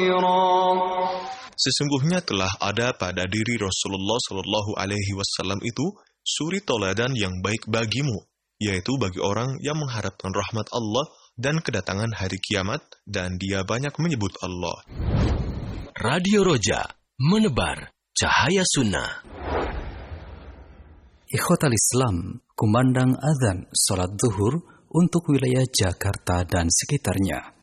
Sesungguhnya telah ada pada diri Rasulullah Shallallahu Alaihi Wasallam itu suri toladan yang baik bagimu, yaitu bagi orang yang mengharapkan rahmat Allah dan kedatangan hari kiamat, dan dia banyak menyebut Allah. Radio Roja, menebar cahaya sunnah. Ikhwatal Islam, kumandang azan salat zuhur untuk wilayah Jakarta dan sekitarnya.